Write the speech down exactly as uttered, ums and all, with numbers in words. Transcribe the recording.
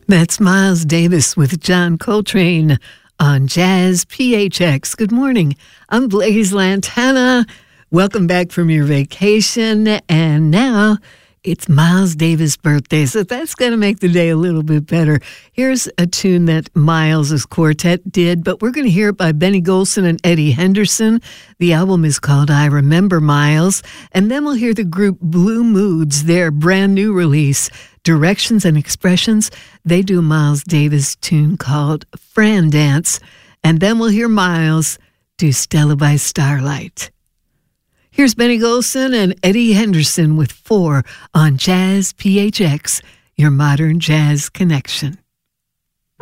That's Miles Davis with John Coltrane on Jazz P H X. Good morning. I'm Blaze Lantana. Welcome back from your vacation. And now it's Miles Davis' birthday, so that's going to make the day a little bit better. Here's a tune that Miles' quartet did, but we're going to hear it by Benny Golson and Eddie Henderson. The album is called I Remember Miles. And then we'll hear the group Blue Moods, their brand new release, Directions and Expressions. They do a Miles Davis tune called Fran Dance. And then we'll hear Miles do Stella by Starlight. Here's Benny Golson and Eddie Henderson with Four on Jazz P H X, your modern jazz connection.